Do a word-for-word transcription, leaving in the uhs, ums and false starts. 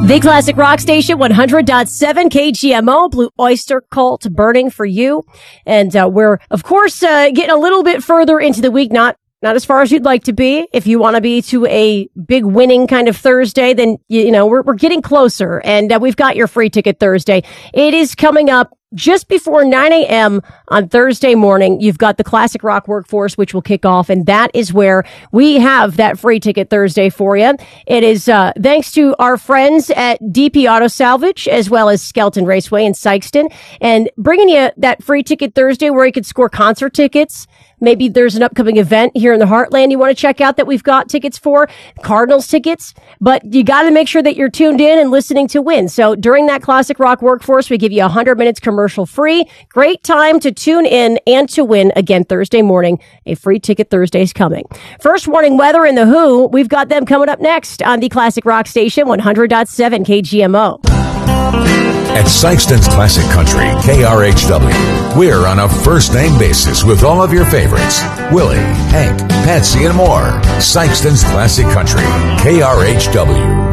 The Classic Rock Station, one hundred point seven K G M O, Blue Oyster Cult burning for you. And uh, we're, of course, uh, getting a little bit further into the week, not Not as far as you'd like to be. If you want to be to a big winning kind of Thursday, then, you, you know, we're, we're getting closer. And uh, we've got your free ticket Thursday. It is coming up just before nine a.m. on Thursday morning. You've got the Classic Rock Workforce, which will kick off. And that is where we have that free ticket Thursday for you. It is uh, thanks to our friends at D P Auto Salvage, as well as Skelton Raceway in Sikeston, and bringing you that free ticket Thursday where you can score concert tickets. Maybe there's an upcoming event here in the Heartland you want to check out that we've got tickets for, Cardinals tickets, but you got to make sure that you're tuned in and listening to win. So during that Classic Rock Workforce, we give you one hundred minutes commercial free. Great time to tune in and to win. Again, Thursday morning, a free ticket Thursday is coming. First warning weather and the Who, we've got them coming up next on the Classic Rock Station, one hundred point seven K G M O. At Sikeston's Classic Country, K R H W, we're on a first-name basis with all of your favorites. Willie, Hank, Patsy, and more. Sikeston's Classic Country, K R H W.